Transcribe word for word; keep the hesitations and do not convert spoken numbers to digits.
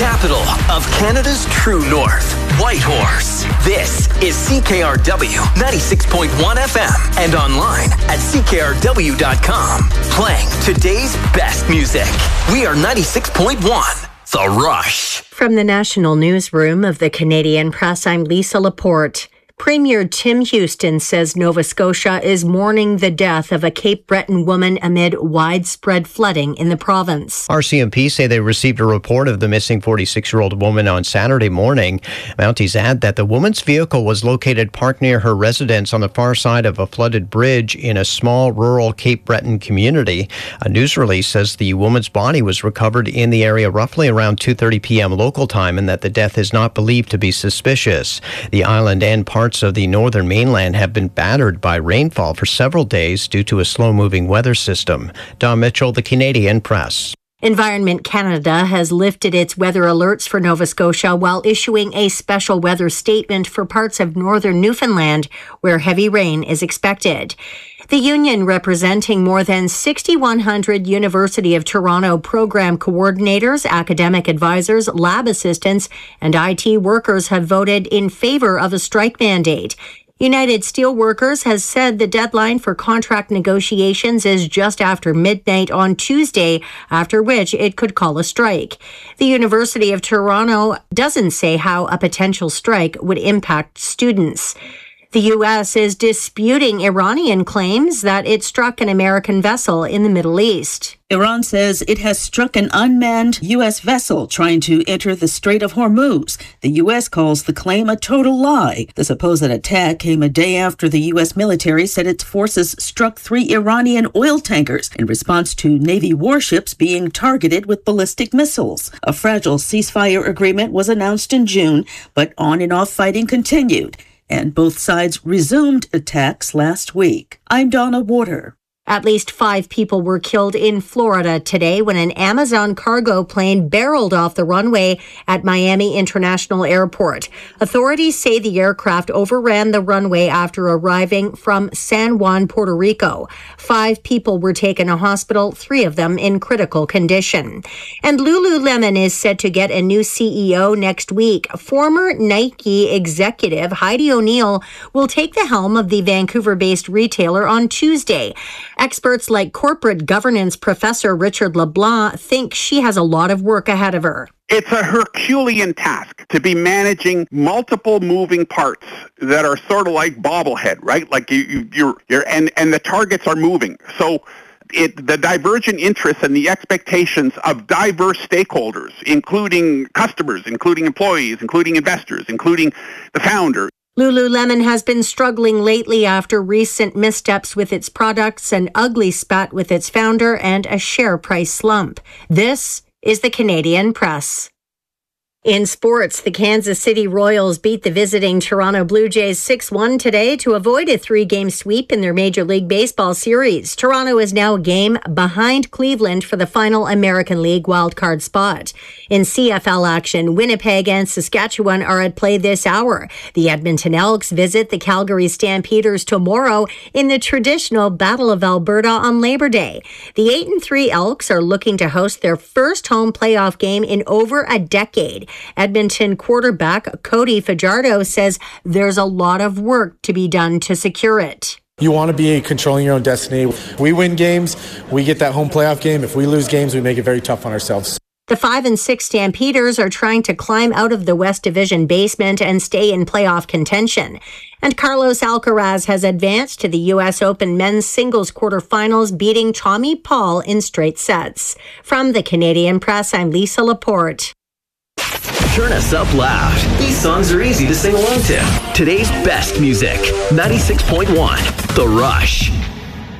capital of Canada's true north, Whitehorse. This is C K R W ninety-six point one F M and online at C K R W dot com. Playing today's best music. We are ninety-six point one, The Rush. From the National Newsroom of the Canadian Press, I'm Lisa Laporte. Premier Tim Houston says Nova Scotia is mourning the death of a Cape Breton woman amid widespread flooding in the province. R C M P say they received a report of the missing forty-six-year-old woman on Saturday morning. Mounties add that the woman's vehicle was located parked near her residence on the far side of a flooded bridge in a small rural Cape Breton community. A news release says the woman's body was recovered in the area roughly around two thirty p.m. local time and that the death is not believed to be suspicious. The island and parts of the northern mainland have been battered by rainfall for several days due to a slow-moving weather system. Don Mitchell, the Canadian Press. Environment Canada has lifted its weather alerts for Nova Scotia while issuing a special weather statement for parts of northern Newfoundland where heavy rain is expected. The union, representing more than six thousand one hundred University of Toronto program coordinators, academic advisors, lab assistants, and I T workers, have voted in favor of a strike mandate. United Steelworkers has said the deadline for contract negotiations is just after midnight on Tuesday, after which it could call a strike. The University of Toronto doesn't say how a potential strike would impact students. The U S is disputing Iranian claims that it struck an American vessel in the Middle East. Iran says it has struck an unmanned U S vessel trying to enter the Strait of Hormuz. The U S calls the claim a total lie. The supposed attack came a day after the U S military said its forces struck three Iranian oil tankers in response to Navy warships being targeted with ballistic missiles. A fragile ceasefire agreement was announced in June, but on and off fighting continued, and both sides resumed attacks last week. I'm Donna Water. At least five people were killed in Florida today when an Amazon cargo plane barreled off the runway at Miami International Airport. Authorities say the aircraft overran the runway after arriving from San Juan, Puerto Rico. Five people were taken to hospital, three of them in critical condition. And Lululemon is set to get a new C E O next week. Former Nike executive Heidi O'Neill will take the helm of the Vancouver-based retailer on Tuesday. Experts like corporate governance professor Richard LeBlanc think she has a lot of work ahead of her. It's a Herculean task to be managing multiple moving parts that are sort of like bobblehead, right? Like you, you, you're, you're, and, and the targets are moving. So it, the divergent interests and the expectations of diverse stakeholders, including customers, including employees, including investors, including the founder. Lululemon has been struggling lately after recent missteps with its products, an ugly spat with its founder, and a share price slump. This is the Canadian Press. In sports, the Kansas City Royals beat the visiting Toronto Blue Jays six one today to avoid a three-game sweep in their Major League Baseball series. Toronto is now a game behind Cleveland for the final American League wildcard spot. In C F L action, Winnipeg and Saskatchewan are at play this hour. The Edmonton Elks visit the Calgary Stampeders tomorrow in the traditional Battle of Alberta on Labor Day. The eight and three Elks are looking to host their first home playoff game in over a decade. Edmonton quarterback Cody Fajardo says there's a lot of work to be done to secure it. You want to be controlling your own destiny. We win games, we get that home playoff game. If we lose games, we make it very tough on ourselves. The five and six Stampeders are trying to climb out of the West Division basement and stay in playoff contention. And Carlos Alcaraz has advanced to the U S Open men's singles quarterfinals, beating Tommy Paul in straight sets. From the Canadian Press, I'm Lisa Laporte. Turn us up loud. These songs are easy to sing along to. Today's best music, ninety-six point one, The Rush.